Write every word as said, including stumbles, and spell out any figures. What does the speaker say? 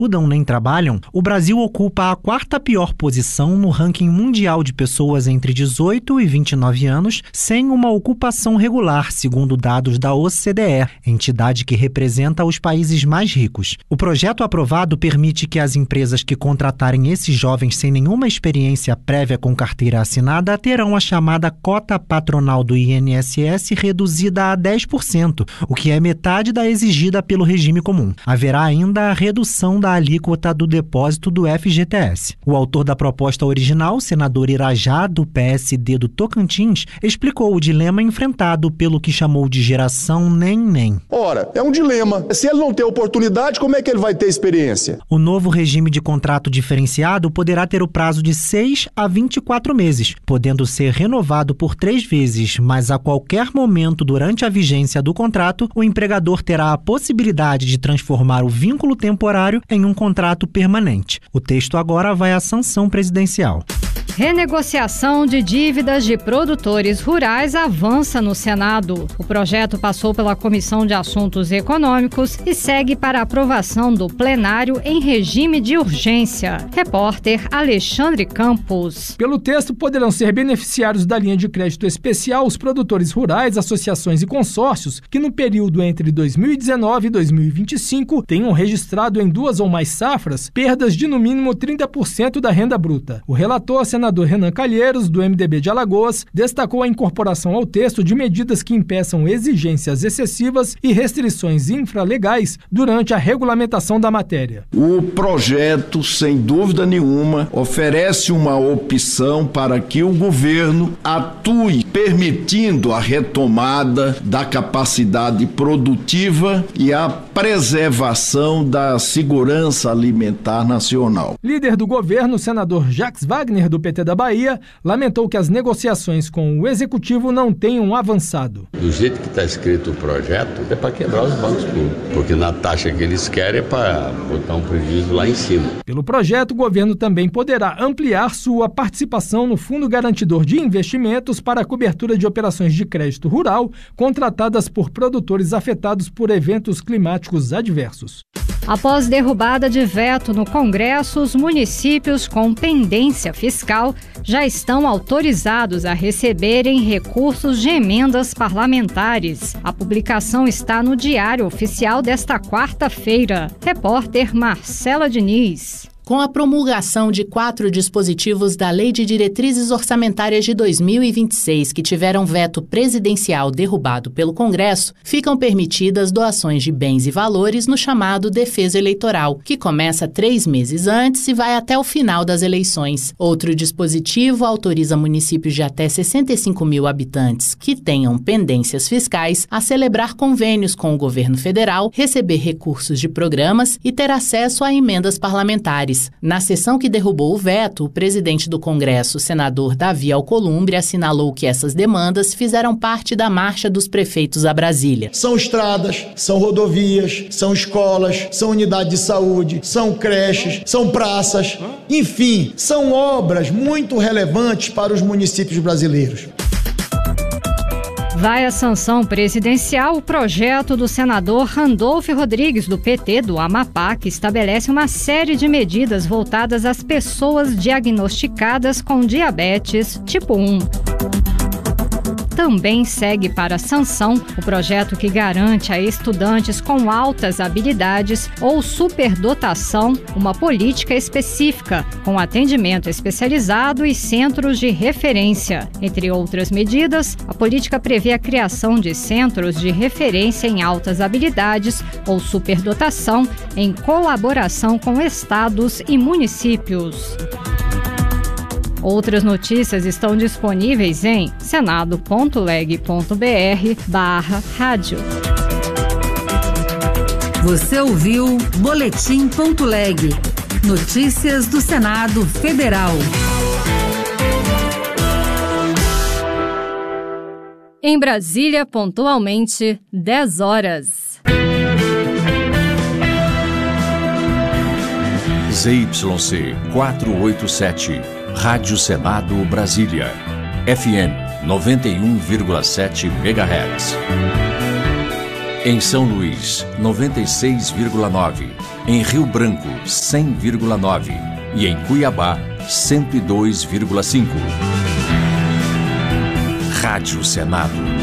estudam nem trabalham, o Brasil ocupa a quarta pior posição no ranking mundial de pessoas entre dezoito e vinte e nove anos sem uma ocupação regular, segundo dados da O C D E, entidade que representa os países mais ricos. O projeto aprovado permite que as empresas que contratarem esses jovens sem nenhuma experiência prévia com carteira assinada terão a chamada cota patronal do I N S S reduzida a dez por cento, o que é metade da exigida pelo regime comum. Haverá ainda a redução da alíquota do depósito do F G T S. O autor da proposta original, senador Irajá, do P S D do Tocantins, explicou o dilema enfrentado pelo que chamou de geração nem-nem. Ora, é um dilema. Se ele não tem oportunidade, como é que ele vai ter experiência? O novo regime de contrato diferenciado poderá ter o prazo de seis a vinte e quatro meses, podendo ser renovado por três vezes, mas a qualquer momento durante a vigência do contrato, o empregador terá a possibilidade de transformar o vínculo temporário em um contrato permanente. O texto agora vai à sanção presidencial. Renegociação de dívidas de produtores rurais avança no Senado. O projeto passou pela Comissão de Assuntos Econômicos e segue para aprovação do plenário em regime de urgência. Repórter Alexandre Campos. Pelo texto, poderão ser beneficiários da linha de crédito especial os produtores rurais, associações e consórcios que no período entre dois mil e dezenove e dois mil e vinte e cinco tenham registrado em duas ou mais safras perdas de no mínimo trinta por cento da renda bruta. O relator, senador senador Renan Calheiros, do M D B de Alagoas, destacou a incorporação ao texto de medidas que impeçam exigências excessivas e restrições infralegais durante a regulamentação da matéria. O projeto, sem dúvida nenhuma, oferece uma opção para que o governo atue permitindo a retomada da capacidade produtiva e a preservação da segurança alimentar nacional. Líder do governo, o senador Jacques Wagner, do P T da Bahia, lamentou que as negociações com o executivo não tenham avançado. Do jeito que está escrito o projeto, é para quebrar os bancos públicos, porque na taxa que eles querem é para botar um prejuízo lá em cima. Pelo projeto, o governo também poderá ampliar sua participação no Fundo Garantidor de Investimentos para a cobertura de operações de crédito rural contratadas por produtores afetados por eventos climáticos adversos. Após derrubada de veto no Congresso, os municípios com pendência fiscal já estão autorizados a receberem recursos de emendas parlamentares. A publicação está no Diário Oficial desta quarta-feira. Repórter Marcela Diniz. Com a promulgação de quatro dispositivos da Lei de Diretrizes Orçamentárias de dois mil e vinte e seis que tiveram veto presidencial derrubado pelo Congresso, ficam permitidas doações de bens e valores no chamado Defesa Eleitoral, que começa três meses antes e vai até o final das eleições. Outro dispositivo autoriza municípios de até sessenta e cinco mil habitantes que tenham pendências fiscais a celebrar convênios com o governo federal, receber recursos de programas e ter acesso a emendas parlamentares. Na sessão que derrubou o veto, o presidente do Congresso, senador Davi Alcolumbre, assinalou que essas demandas fizeram parte da marcha dos prefeitos a Brasília. São estradas, são rodovias, são escolas, são unidades de saúde, são creches, são praças, enfim, são obras muito relevantes para os municípios brasileiros. Vai à sanção presidencial o projeto do senador Randolfo Rodrigues, do P T do Amapá, que estabelece uma série de medidas voltadas às pessoas diagnosticadas com diabetes tipo um. Também segue para sanção o projeto que garante a estudantes com altas habilidades ou superdotação uma política específica, com atendimento especializado e centros de referência. Entre outras medidas, a política prevê a criação de centros de referência em altas habilidades ou superdotação em colaboração com estados e municípios. Outras notícias estão disponíveis em senado.leg.br barra rádio. Você ouviu Boletim.leg. Notícias do Senado Federal. Em Brasília, pontualmente, dez horas. Z Y C quatrocentos e oitenta e sete, Rádio Senado Brasília, F M noventa e um vírgula sete megahertz. Em São Luís, noventa e seis vírgula nove. Em Rio Branco, cem vírgula nove. E em Cuiabá, cento e dois vírgula cinco. Rádio Senado.